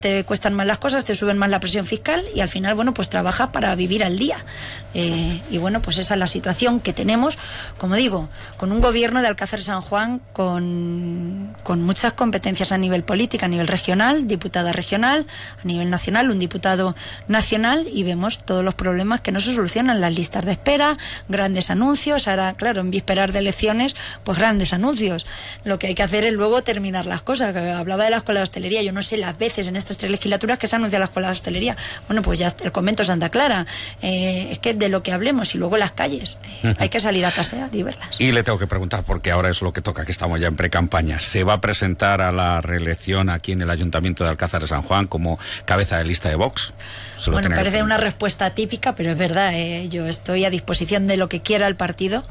te cuestan más las cosas, te suben más la presión fiscal y al final, bueno, pues trabajas para vivir al día. Y bueno, pues esa es la situación que tenemos, como digo, con un gobierno de Alcázar de San Juan con muchas competencias a nivel política, a nivel regional, diputada regional, a nivel nacional, un diputado nacional, y vemos todos los problemas que no se solucionan, las listas de espera, grandes anuncios, ahora, claro, en vísperas de elecciones, pues grandes anuncios. Lo que hay que hacer es luego terminar las cosas. Hablaba de la escuela de hostelería, yo no sé las veces en estas 3 legislaturas que se anuncia la escuela de hostelería. Bueno, pues ya el convento Santa Clara, es que de lo que hablemos, y luego las calles, hay que salir a pasear y verlas. Y le tengo que preguntar, porque ahora es lo que toca, que estamos ya en pre-campaña, ¿se va a presentar a la reelección aquí en el Ayuntamiento de Alcázar de San Juan como cabeza de lista de Vox? Bueno, parece una respuesta típica, pero es verdad, yo estoy a disposición de lo que quiera el partido.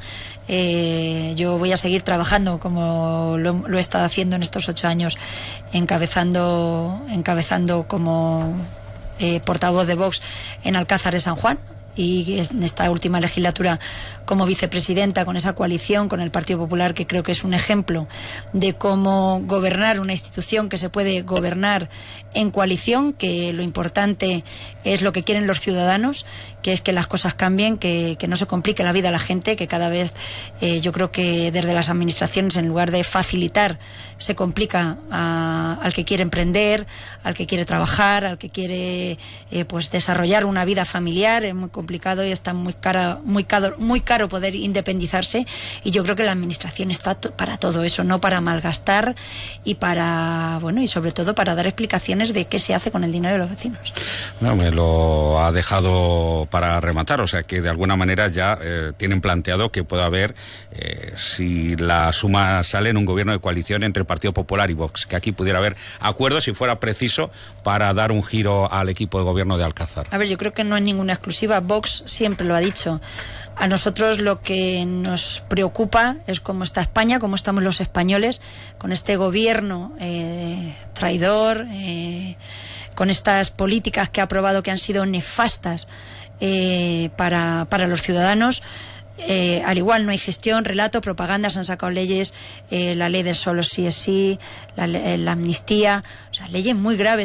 Yo voy a seguir trabajando como lo he estado haciendo en estos 8 años, encabezando como portavoz de Vox en Alcázar de San Juan, y en esta última legislatura como vicepresidenta con esa coalición con el Partido Popular, que creo que es un ejemplo de cómo gobernar una institución, que se puede gobernar en coalición, que lo importante es lo que quieren los ciudadanos, que es que las cosas cambien, que no se complique la vida a la gente, que cada vez yo creo que desde las administraciones, en lugar de facilitar, se complica al que quiere emprender, al que quiere trabajar, al que quiere pues desarrollar una vida familiar. Es muy complicado y está muy caro poder independizarse, y yo creo que la administración está para todo eso, no para malgastar, y para, bueno, y sobre todo para dar explicaciones de qué se hace con el dinero de los vecinos. No, me lo ha dejado para rematar, o sea que de alguna manera ya tienen planteado que pueda haber, si la suma sale, en un gobierno de coalición entre el Partido Popular y Vox, que aquí pudiera haber acuerdos si fuera preciso para dar un giro al equipo de gobierno de Alcázar. A ver, yo creo que no es ninguna exclusiva. Vox siempre lo ha dicho. A nosotros lo que nos preocupa es cómo está España, cómo estamos los españoles con este gobierno traidor, con estas políticas que ha aprobado que han sido nefastas para los ciudadanos. Al igual no hay gestión, relato, propaganda, se han sacado leyes, la ley del solo sí es sí, la amnistía, o sea, leyes muy graves.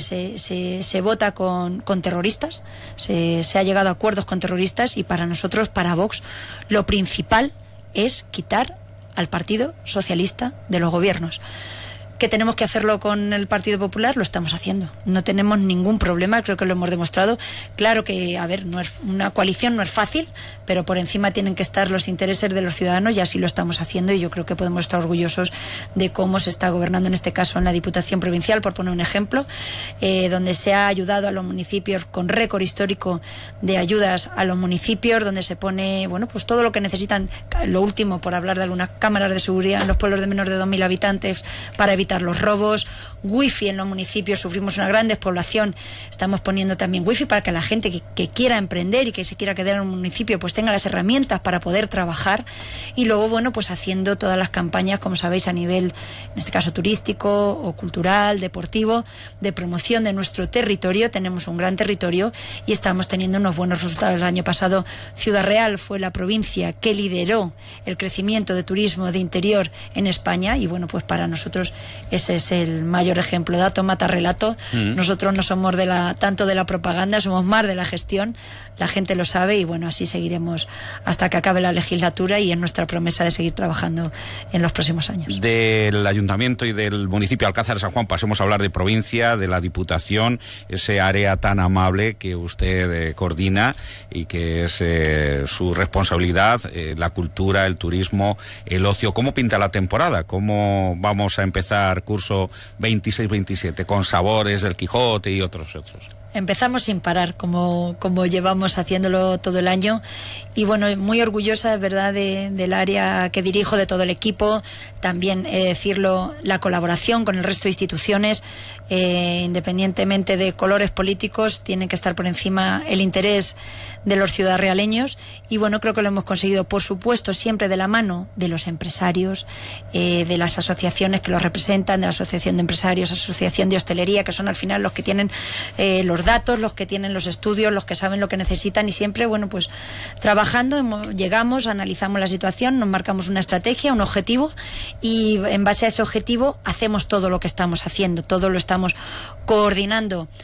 Se vota con terroristas, se ha llegado a acuerdos con terroristas, y para nosotros, para Vox, lo principal es quitar al Partido Socialista de los gobiernos. ¿Que tenemos que hacerlo con el Partido Popular? Lo estamos haciendo. No tenemos ningún problema, creo que lo hemos demostrado. Claro que, a ver, una coalición no es fácil, pero por encima tienen que estar los intereses de los ciudadanos, y así lo estamos haciendo, y yo creo que podemos estar orgullosos de cómo se está gobernando, en este caso en la Diputación Provincial, por poner un ejemplo, donde se ha ayudado a los municipios con récord histórico de ayudas a los municipios, donde se pone, bueno, pues todo lo que necesitan. Lo último, por hablar de algunas cámaras de seguridad en los pueblos de menos de 2.000 habitantes para evitar los robos, wifi en los municipios, sufrimos una gran despoblación, estamos poniendo también wifi para que la gente que quiera emprender y que se quiera quedar en un municipio pues tenga las herramientas para poder trabajar. Y luego, bueno, pues haciendo todas las campañas, como sabéis, a nivel, en este caso turístico o cultural, deportivo, de promoción de nuestro territorio. Tenemos un gran territorio y estamos teniendo unos buenos resultados. El año pasado Ciudad Real fue la provincia que lideró el crecimiento de turismo de interior en España, y bueno, pues para nosotros ese es el mayor ejemplo. Dato mata relato. Nosotros no somos tanto de la propaganda, somos más de la gestión. La gente lo sabe, y bueno, así seguiremos hasta que acabe la legislatura, y es nuestra promesa de seguir trabajando en los próximos años. Del Ayuntamiento y del municipio de Alcázar de San Juan pasemos a hablar de provincia, de la Diputación, ese área tan amable que usted coordina y que es su responsabilidad, la cultura, el turismo, el ocio. ¿Cómo pinta la temporada? ¿Cómo vamos a empezar curso 26-27 con Sabores del Quijote y otros? Empezamos sin parar, como llevamos haciéndolo todo el año, y bueno, muy orgullosa, es verdad, del área que dirijo, de todo el equipo. También decirlo, la colaboración con el resto de instituciones, independientemente de colores políticos, tiene que estar por encima el interés de los ciudadrealeños, y bueno, creo que lo hemos conseguido, por supuesto, siempre de la mano de los empresarios, de las asociaciones que los representan, de la Asociación de Empresarios, Asociación de Hostelería, que son al final los que tienen los los datos, los que tienen los estudios, los que saben lo que necesitan, y siempre, bueno, pues trabajando, llegamos, analizamos la situación, nos marcamos una estrategia, un objetivo, y en base a ese objetivo hacemos todo lo que estamos haciendo, todo lo estamos coordinando